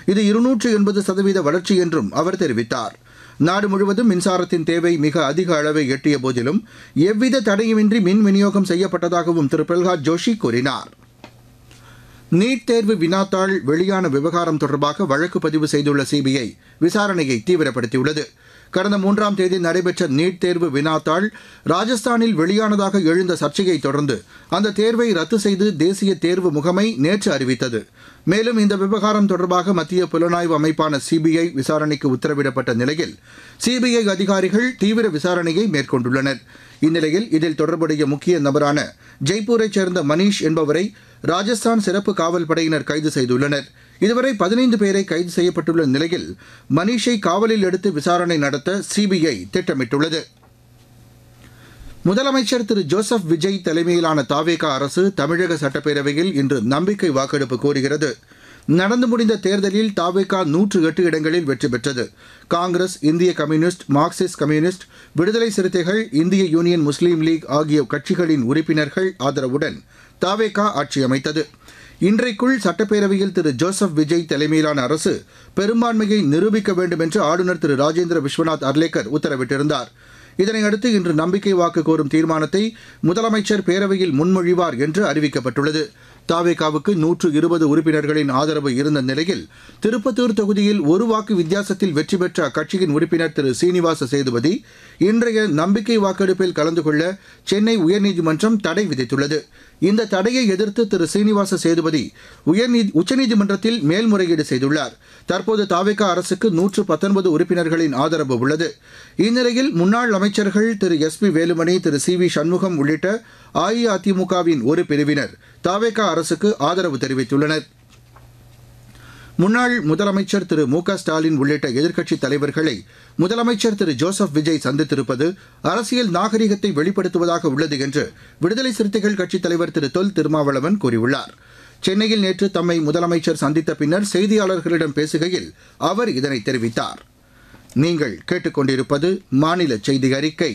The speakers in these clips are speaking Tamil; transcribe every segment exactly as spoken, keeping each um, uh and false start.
இது இருநூற்று எண்பது சதவீத வளர்ச்சி என்றும் அவர் தெரிவித்தார். நாடு முழுவதும் மின்சாரத்தின் தேவை மிக அதிக அளவை எட்டிய போதிலும் எவ்வித தடையுமின்றி மின் விநியோகம் செய்யப்பட்டதாகவும் திரு பிரல்ஹாத் ஜோஷி கூறினார். நீட் தேர்வு வினாத்தாள் வெளியான விவகாரம் தொடர்பாக வழக்கு பதிவு செய்துள்ள சிபிஐ விசாரணையை தீவிரப்படுத்தியுள்ளது. கடந்த மூன்றாம் தேதி நடைபெற்ற நீட் தேர்வு வினாத்தாள் ராஜஸ்தானில் வெளியானதாக எழுந்த சர்ச்சையை தொடர்ந்து அந்த தேர்வை ரத்து செய்து தேசிய தேர்வு முகமை நேற்று அறிவித்தது. மேலும் இந்த விவகாரம் தொடர்பாக மத்திய புலனாய்வு அமைப்பான சிபிஐ விசாரணைக்கு உத்தரவிடப்பட்ட நிலையில் சிபிஐ அதிகாரிகள் தீவிர விசாரணையை மேற்கொண்டுள்ளனர். இந்நிலையில் இதில் தொடர்புடைய முக்கிய நபரான ஜெய்ப்பூரைச் சேர்ந்த மணீஷ் என்பவரை ராஜஸ்தான் சிறப்பு காவல் படையினர் கைது செய்துள்ளனர். இதுவரை பதினைந்து பேரை கைது செய்யப்பட்டுள்ள நிலையில் மணீஷை காவலில் எடுத்து விசாரணை நடத்த சிபிஐ திட்டமிட்டுள்ளது. முதலமைச்சர் திரு ஜோசப் விஜய் தலைமையிலான தாவேகா அரசு தமிழக சட்டப்பேரவையில் இன்று நம்பிக்கை வாக்கெடுப்பு கோருகிறது. நடந்து முடிந்த தேர்தலில் தாவேகா நூற்று எட்டு இடங்களில் வெற்றி பெற்றது. காங்கிரஸ், இந்திய கம்யூனிஸ்ட், மார்க்சிஸ்ட் கம்யூனிஸ்ட், விடுதலை சிறுத்தைகள், இந்திய யூனியன் முஸ்லீம் லீக் ஆகிய கட்சிகளின் உறுப்பினர்கள் ஆதரவுடன் தாவேகா ஆட்சி அமைத்தது. இன்றைக்குள் சட்டப்பேரவையில் திரு ஜோசப் விஜய் தலைமையிலான அரசு பெரும்பான்மையை நிரூபிக்க வேண்டும் என்று ஆளுநர் திரு ராஜேந்திர விஸ்வநாத் அர்லேக்கர் உத்தரவிட்டிருந்தார். இதனையடுத்து இன்று நம்பிக்கை வாக்கு கோரும் தீர்மானத்தை முதலமைச்சர் பேரவையில் முன்மொழிவார் என்று அறிவிக்கப்பட்டுள்ளது. தாவேகாவுக்கு நூற்று இருபது உறுப்பினர்களின் ஆதரவு இருந்த நிலையில் திருப்பத்தூர் தொகுதியில் ஒரு வாக்கு வித்தியாசத்தில் வெற்றி பெற்ற அக்கட்சியின் உறுப்பினர் திரு சீனிவாச சேதுபதி இன்றைய நம்பிக்கை வாக்கெடுப்பில் கலந்து கொள்ள சென்னை உயர்நீதிமன்றம் தடை விதித்துள்ளது. இந்த தடையை எதிர்த்து திரு சீனிவாச சேதுபதி உயர்நீதி உச்சநீதிமன்றத்தில் மேல்முறையீடு செய்துள்ளார். தற்போது தாவேகா அரசுக்கு நூற்று பத்தொன்பது உறுப்பினர்களின் ஆதரவு உள்ளது. இந்நிலையில் முன்னாள் அமைச்சர்கள் திரு எஸ் பி வேலுமணி, திரு சி வி சண்முகம் உள்ளிட்ட அஇஅதிமுகவின் ஒரு பிரிவினர் தாவேகா அரசுக்கு ஆதரவு தெரிவித்துள்ளனர். முன்னாள் முதலமைச்சர் திரு மு க ஸ்டாலின் உள்ளிட்ட எதிர்க்கட்சித் தலைவர்களை முதலமைச்சர் திரு ஜோசப் விஜய் சந்தித்திருப்பது அரசியல் நாகரிகத்தை வெளிப்படுத்துவதாக உள்ளது என்று விடுதலை சிறுத்தைகள் கட்சித் தலைவர் திரு தொல் திருமாவளவன் கூறியுள்ளார். சென்னையில் நேற்று தம்மை முதலமைச்சர் சந்தித்த பின்னர் செய்தியாளர்களிடம் பேசுகையில் அவர் இதனை தெரிவித்தார். நீங்கள் கேட்டுக்கொண்டிருப்பது மாநில செய்தி அறிக்கை.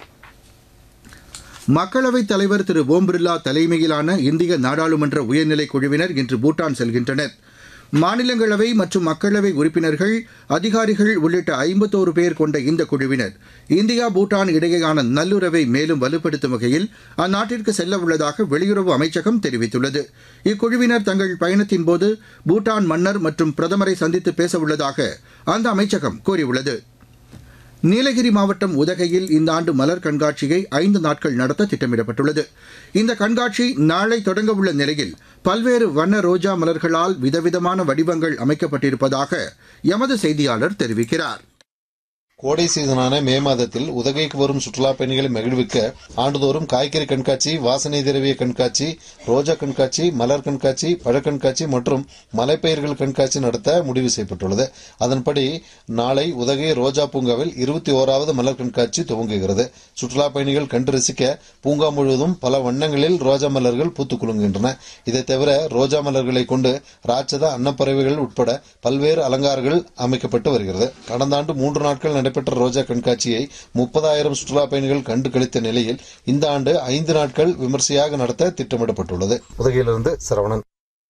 மக்களவைத் தலைவர் திரு ஓம் பிர்லா தலைமையிலான இந்திய நாடாளுமன்ற உயர்நிலைக் குழுவினர் இன்று பூட்டான் செல்கின்றனர். மாநிலங்களவை மற்றும் மக்களவை உறுப்பினர்கள், அதிகாரிகள் உள்ளிட்ட ஐம்பத்தோரு பேர் கொண்ட இந்த குழுவினர் இந்தியா பூட்டான் இடையேயான நல்லுறவை மேலும் வலுப்படுத்தும் வகையில் அந்நாட்டிற்கு செல்ல உள்ளதாக வெளியுறவு அமைச்சகம் தெரிவித்துள்ளது. இக்குழுவினர் தங்கள் பயணத்தின்போது பூட்டான் மன்னர் மற்றும் பிரதமரை சந்தித்து பேச உள்ளதாக அந்த அமைச்சகம் கூறியுள்ளது. நீலகிரி மாவட்டம் உதகையில் இந்த ஆண்டு மலர் கண்காட்சியை ஐந்து நாட்கள் நடத்த திட்டமிடப்பட்டுள்ளது. இந்த கண்காட்சி நாளை தொடங்க உள்ள நிலையில் பல்வேறு வண்ண ரோஜா மலர்களால் விதவிதமான வடிவங்கள் அமைக்கப்பட்டிருப்பதாக எமது செய்தியாளர் தெரிவிக்கிறார். கோடை சீசனான மே மாதத்தில் உதகைக்கு வரும் சுற்றுலா பயணிகளை மகிழ்விக்க ஆண்டுதோறும் காய்கறி கண்காட்சி, வாசனை திரவிய கண்காட்சி, ரோஜா கண்காட்சி, மலர் கண்காட்சி, பழக்கண்காட்சி மற்றும் மலைப்பயிர்கள் கண்காட்சி நடத்த முடிவு செய்யப்பட்டுள்ளது. அதன்படி நாளை உதகை ரோஜா பூங்காவில் இருபத்தி ஓராவது மலர் கண்காட்சி துவங்குகிறது. சுற்றுலா பயணிகள் கண்டு ரசிக்க பூங்கா முழுவதும் பல வண்ணங்களில் ரோஜா மலர்கள் பூத்துக் குலுங்குகின்றன. இதை தவிர ரோஜா மலர்களை கொண்டு ராட்சத அன்னப்பறவைகள் உட்பட பல்வேறு அலங்காரங்கள் அமைக்கப்பட்டு வருகிறது. கடந்த ஆண்டு மூன்று நாட்கள் நடைபெற்ற ரோஜா கண்காட்சியை முப்பதாயிரம் சுற்றுலா பயணிகள் கண்டு கழித்த நிலையில் இந்த ஆண்டு ஐந்து நாட்கள் விமர்சையாக நடத்த திட்டமிடப்பட்டுள்ளது. உதகையிலிருந்து சரவணன்.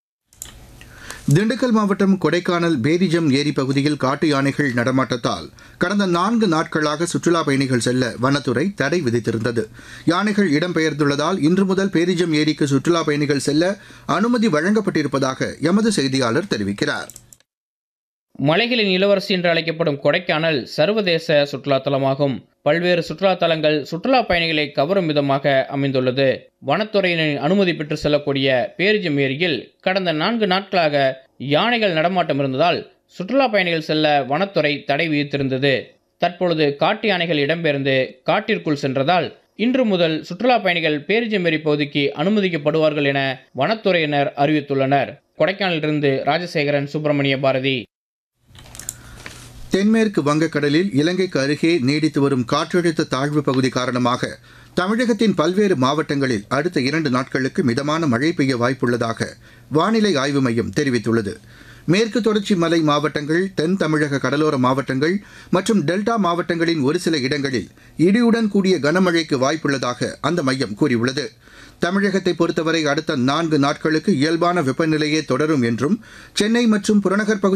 திண்டுக்கல் மாவட்டம் கொடைக்கானல் பேரிஜம் ஏரி பகுதியில் காட்டு யானைகள் நடமாட்டத்தால் கடந்த நான்கு நாட்களாக சுற்றுலா பயணிகள் செல்ல வனத்துறை தடை விதித்திருந்தது. யானைகள் இடம்பெயர்ந்துள்ளதால் இன்று முதல் பேரிஜம் ஏரிக்கு சுற்றுலா பயணிகள் செல்ல அனுமதி வழங்கப்பட்டிருப்பதாக எமது செய்தியாளர் தெரிவிக்கிறார். மலைகளின் இளவரசி என்று அழைக்கப்படும் கொடைக்கானல் சர்வதேச சுற்றுலா தலமாகும். பல்வேறு சுற்றுலா தலங்கள் சுற்றுலா பயணிகளை கவரும் விதமாக அமைந்துள்ளது. வனத்துறையினரின் அனுமதி பெற்று செல்லக்கூடிய பேரிஜம் ஏரியில் கடந்த நான்கு நாட்களாக யானைகள் நடமாட்டம் இருந்ததால் சுற்றுலா பயணிகள் செல்ல வனத்துறை தடை விதித்திருந்தது. தற்பொழுது காட்டு யானைகள் இடம்பெயர்ந்து காட்டிற்குள் சென்றதால் இன்று முதல் சுற்றுலா பயணிகள் பேரிஜம் ஏரி பகுதிக்கு அனுமதிக்கப்படுவார்கள் என வனத்துறையினர் அறிவித்துள்ளனர். கொடைக்கானலிலிருந்து ராஜசேகரன், சுப்பிரமணிய பாரதி. தென்மேற்கு வங்கக்கடலில் இலங்கைக்கு அருகே நீடித்து வரும் காற்றழுத்த தாழ்வு பகுதி காரணமாக தமிழகத்தின் பல்வேறு மாவட்டங்களில் அடுத்த இரண்டு நாட்களுக்கு மிதமான மழை பெய்ய வாய்ப்புள்ளதாக வானிலை ஆய்வு மையம் தெரிவித்துள்ளது. மேற்கு தொடர்ச்சி மலை மாவட்டங்கள், தென் தமிழக கடலோர மாவட்டங்கள் மற்றும் டெல்டா மாவட்டங்களின் ஒரு சில இடங்களில் இடியுடன் கூடிய கனமழைக்கு வாய்ப்புள்ளதாக அந்த மையம் கூறியுள்ளது. தமிழகத்தை பொறுத்தவரை அடுத்த நான்கு நாட்களுக்கு இயல்பான வெப்பநிலையே தொடரும் என்றும் சென்னை மற்றும் புறநகர் பகுதி